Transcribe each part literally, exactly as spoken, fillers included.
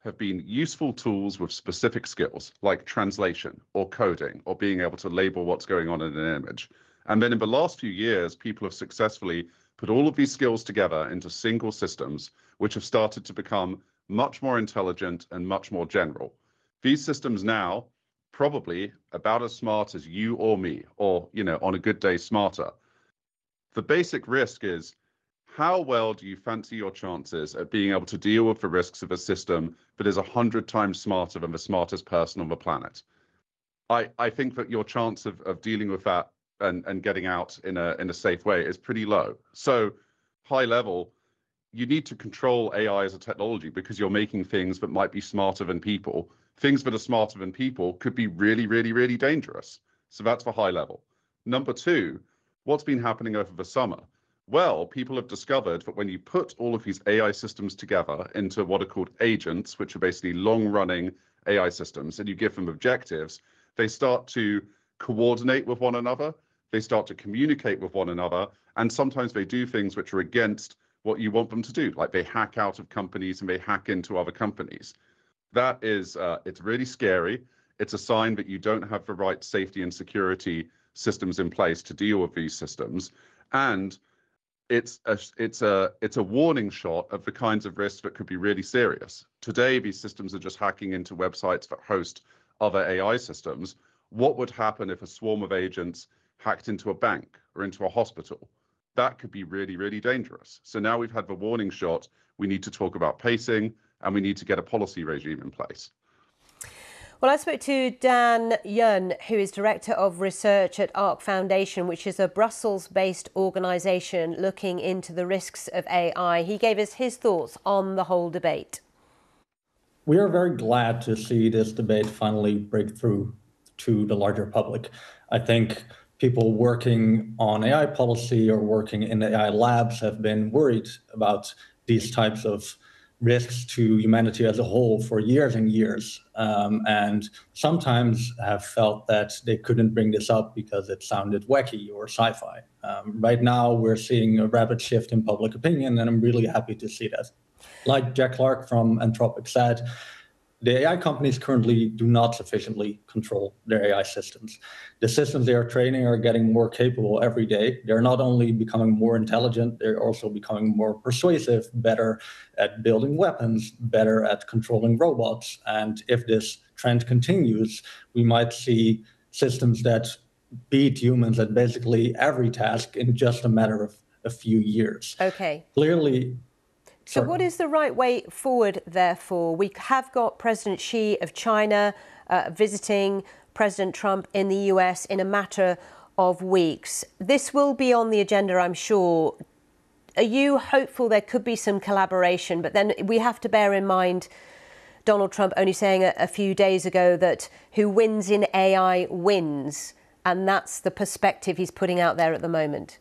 have been useful tools with specific skills like translation or coding or being able to label what's going on in an image. And then in the last few years, people have successfully put all of these skills together into single systems, which have started to become much more intelligent and much more general. These systems now probably about as smart as you or me, or, you know, on a good day, smarter. The basic risk is, how well do you fancy your chances at being able to deal with the risks of a system that is a hundred times smarter than the smartest person on the planet? I, I think that your chance of, of dealing with that and, and getting out in a, in a safe way is pretty low. So high level, you need to control A I as a technology because you're making things that might be smarter than people. Things that are smarter than people could be really, really, really dangerous. So that's for high level. Number two, what's been happening over the summer? Well, people have discovered that when you put all of these A I systems together into what are called agents, which are basically long-running A I systems, and you give them objectives, they start to coordinate with one another, they start to communicate with one another, and sometimes they do things which are against what you want them to do, like they hack out of companies and they hack into other companies. That is, uh, it's really scary. It's a sign that you don't have the right safety and security systems in place to deal with these systems. And it's a, it's a, it's a warning shot of the kinds of risks that could be really serious. Today, these systems are just hacking into websites that host other A I systems. What would happen if a swarm of agents hacked into a bank or into a hospital? That could be really, really dangerous. So now we've had the warning shot. We need to talk about pacing, and we need to get a policy regime in place. Well, I spoke to Dan Yun, who is Director of Research at ARC Foundation, which is a Brussels-based organisation looking into the risks of A I. He gave us his thoughts on the whole debate. We are very glad to see this debate finally break through to the larger public. I think people working on A I policy or working in A I labs have been worried about these types of risks to humanity as a whole for years and years, um, and sometimes have felt that they couldn't bring this up because it sounded wacky or sci-fi. Um, right now, we're seeing a rapid shift in public opinion, and I'm really happy to see that. Like Jack Clark from Anthropic said, the A I companies currently do not sufficiently control their A I systems. The systems they are training are getting more capable every day. They're not only becoming more intelligent, they're also becoming more persuasive, better at building weapons, better at controlling robots. And if this trend continues, we might see systems that beat humans at basically every task in just a matter of a few years. Okay. Clearly, So what is the right way forward, therefore? We have got President Xi of China uh, visiting President Trump in the U S in a matter of weeks. This will be on the agenda, I'm sure. Are you hopeful there could be some collaboration? But then we have to bear in mind Donald Trump only saying a, a few days ago that who wins in A I wins. And that's the perspective he's putting out there at the moment.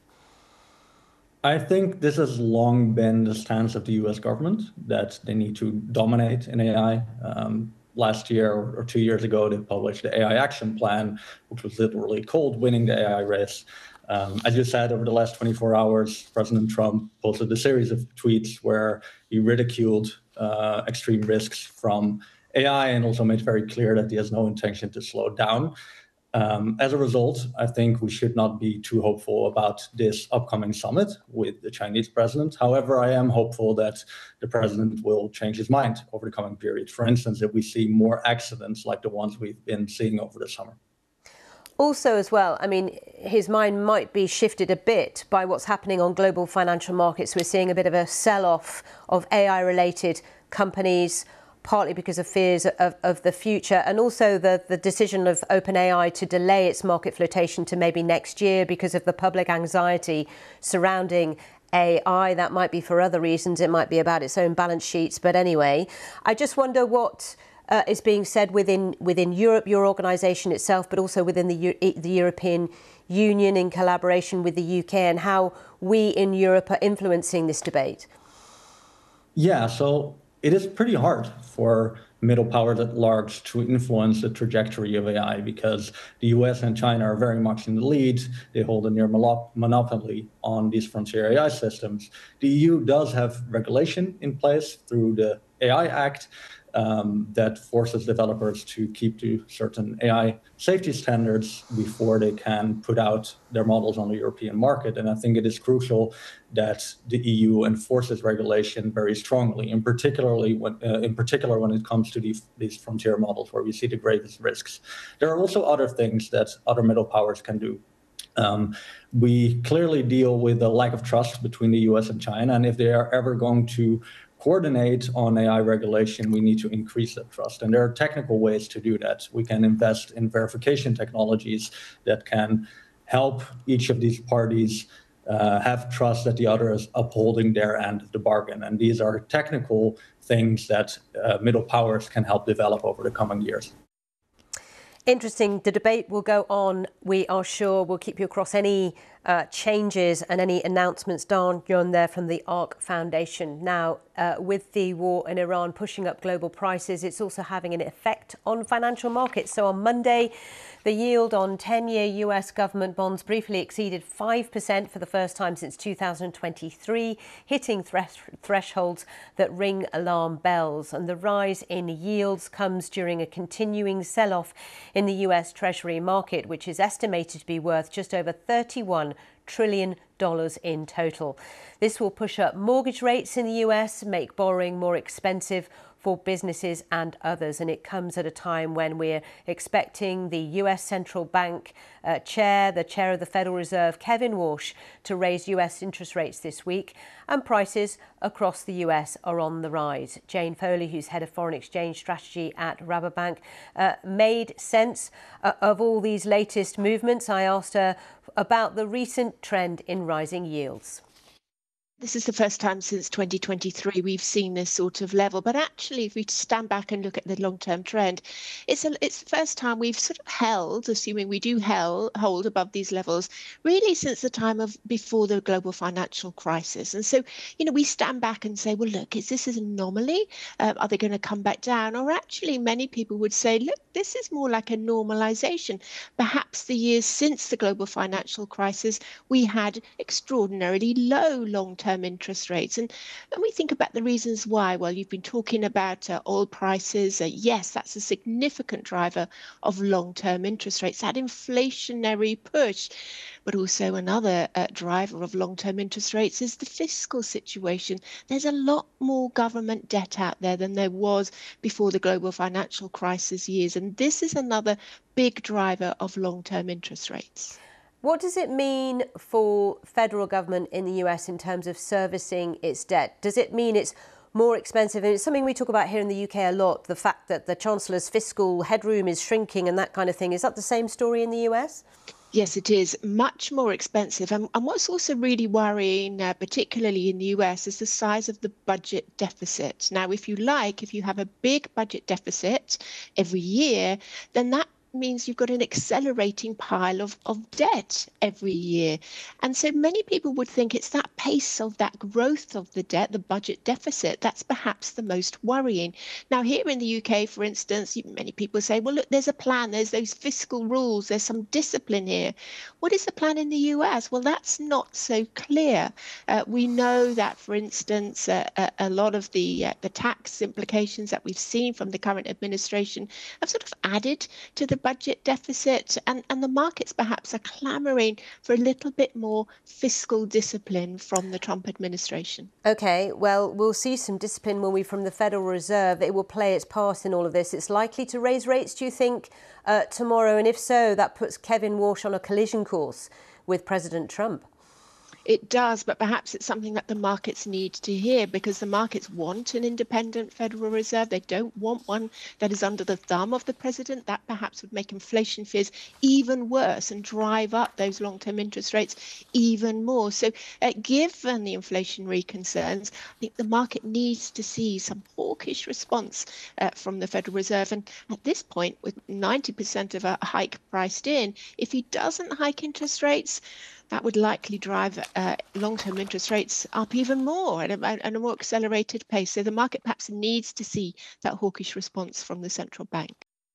I think this has long been the stance of the U S government, that they need to dominate in A I. Um, last year or two years ago, they published the A I Action Plan, which was literally called winning the A I race. Um, as you said, over the last twenty-four hours, President Trump posted a series of tweets where he ridiculed uh, extreme risks from A I and also made very clear that he has no intention to slow down. Um, as a result, I think we should not be too hopeful about this upcoming summit with the Chinese president. However, I am hopeful that the president will change his mind over the coming period. For instance, if we see more accidents like the ones we've been seeing over the summer. Also, as well, I mean, his mind might be shifted a bit by what's happening on global financial markets. We're seeing a bit of a sell-off of A I-related companies, partly because of fears of, of the future, and also the, the decision of OpenAI to delay its market flotation to maybe next year because of the public anxiety surrounding A I. That might be for other reasons. It might be about its own balance sheets. But anyway, I just wonder what uh, is being said within within Europe, your organisation itself, but also within the, the European Union in collaboration with the U K, and how we in Europe are influencing this debate. Yeah, so it is pretty hard for middle powers at large to influence the trajectory of A I because the U S and China are very much in the lead. They hold a near monopoly on these frontier A I systems. The E U does have regulation in place through the A I Act, um, that forces developers to keep to certain A I safety standards before they can put out their models on the European market. And I think it is crucial that the E U enforces regulation very strongly, in particularly when, uh, in particular when it comes to these, these frontier models where we see the greatest risks. There are also other things that other middle powers can do. Um, we clearly deal with a lack of trust between the U S and China, and if they are ever going to coordinate on A I regulation, we need to increase that trust. And there are technical ways to do that. We can invest in verification technologies that can help each of these parties uh, have trust that the other is upholding their end of the bargain. And these are technical things that uh, middle powers can help develop over the coming years. Interesting. The debate will go on. We are sure we'll keep you across any uh, changes and any announcements. Dan Yun there from the ARC Foundation. Now, uh, with the war in Iran pushing up global prices, it's also having an effect on financial markets. So on Monday, the yield on ten-year U S government bonds briefly exceeded five percent for the first time since two thousand twenty-three, hitting thresh thresholds that ring alarm bells. And the rise in yields comes during a continuing sell-off in the U S Treasury market, which is estimated to be worth just over thirty-one trillion dollars in total. This will push up mortgage rates in the U S, make borrowing more expensive for businesses and others. And it comes at a time when we're expecting the U S Central Bank uh, chair, the chair of the Federal Reserve, Kevin Warsh, to raise U S interest rates this week. And prices across the U S are on the rise. Jane Foley, who's head of foreign exchange strategy at Rabobank, uh, made sense uh, of all these latest movements. I asked her about the recent trend in rising yields. This is the first time since twenty twenty-three we've seen this sort of level. But actually, if we stand back and look at the long-term trend, it's a, it's the first time we've sort of held, assuming we do held, hold above these levels, really since the time of before the global financial crisis. And so, you know, we stand back and say, well, look, is this an anomaly? Uh, are they going to come back down? Or actually, many people would say, look, this is more like a normalization. Perhaps the years since the global financial crisis, we had extraordinarily low long-term interest rates. And when we think about the reasons why, well, you've been talking about uh, oil prices. Uh, yes, that's a significant driver of long-term interest rates, that inflationary push. But also another uh, driver of long-term interest rates is the fiscal situation. There's a lot more government debt out there than there was before the global financial crisis years. And this is another big driver of long-term interest rates. What does it mean for federal government in the U S in terms of servicing its debt? Does it mean it's more expensive? And it's something we talk about here in the U K a lot, the fact that the Chancellor's fiscal headroom is shrinking and that kind of thing. Is that the same story in the U S? Yes, it is much more expensive. And, and what's also really worrying, uh, particularly in the U S, is the size of the budget deficit. Now, if you like, if you have a big budget deficit every year, then that means you've got an accelerating pile of, of debt every year. And so many people would think it's that pace of that growth of the debt, the budget deficit, that's perhaps the most worrying. Now, here in the U K, for instance, many people say, well, look, there's a plan, there's those fiscal rules, there's some discipline here. What is the plan in the U S? Well, that's not so clear. Uh, we know that, for instance, uh, a, a lot of the, uh, the tax implications that we've seen from the current administration have sort of added to the budget deficit, and, and the markets perhaps are clamoring for a little bit more fiscal discipline from the Trump administration. OK, well, we'll see some discipline, will we, from the Federal Reserve. It will play its part in all of this. It's likely to raise rates, do you think, uh, tomorrow? And if so, that puts Kevin Warsh on a collision course with President Trump. It does, but perhaps it's something that the markets need to hear, because the markets want an independent Federal Reserve. They don't want one that is under the thumb of the president. That perhaps would make inflation fears even worse and drive up those long-term interest rates even more. So uh, given the inflationary concerns, I think the market needs to see some hawkish response uh, from the Federal Reserve. And at this point, with ninety percent of a hike priced in, if he doesn't hike interest rates, that would likely drive uh, long-term interest rates up even more at a, at a more accelerated pace. So the market perhaps needs to see that hawkish response from the central bank.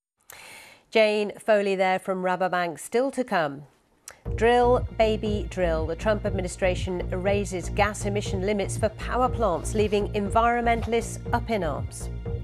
Jane Foley there from Rabobank. Still to come. Drill, baby, drill. The Trump administration raises gas emission limits for power plants, leaving environmentalists up in arms.